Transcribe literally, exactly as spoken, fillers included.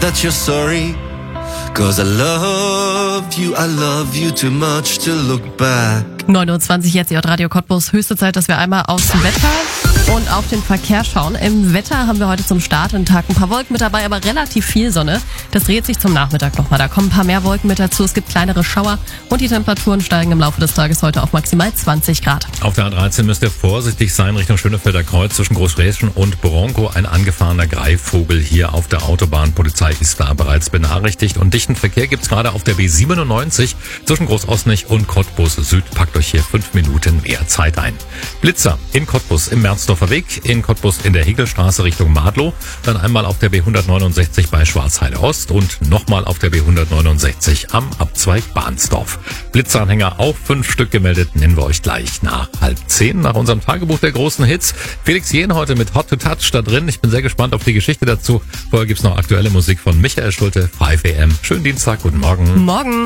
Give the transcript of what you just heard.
that you're sorry. Cause I love you, I love you too much to look back. neun Uhr zwanzig jetzt, ihr Radio Cottbus. Höchste Zeit, dass wir einmal aufs Wetter und auf den Verkehr schauen. Im Wetter haben wir heute zum Start einen Tag ein paar Wolken mit dabei, aber relativ viel Sonne. Das dreht sich zum Nachmittag nochmal. Da kommen ein paar mehr Wolken mit dazu. Es gibt kleinere Schauer und die Temperaturen steigen im Laufe des Tages heute auf maximal zwanzig Grad. Auf der A dreizehn müsst ihr vorsichtig sein Richtung Schönefelder Kreuz zwischen Großräschen und Bronco. Ein angefahrener Greifvogel hier auf der Autobahn. Polizei ist da bereits benachrichtigt. Und dichten Verkehr gibt's gerade auf der B siebenundneunzig zwischen Großosnich und Cottbus Süd. Packt euch hier fünf Minuten mehr Zeit ein. Blitzer in Cottbus im Merzdorfer Weg, in Cottbus in der Hegelstraße Richtung Madlow, dann einmal auf der B hundertneunundsechzig bei Schwarzheide Ost und nochmal auf der B hundertneunundsechzig am Abzweig Bahnsdorf. Blitzeranhänger, auch fünf Stück gemeldet, nennen wir euch gleich nach halb zehn, nach unserem Tagebuch der großen Hits. Felix Jähn heute mit Hot to Touch da drin. Ich bin sehr gespannt auf die Geschichte dazu. Vorher gibt's noch aktuelle Musik von Michael Schulte, five a m. Schönen Dienstag, guten Morgen. Morgen.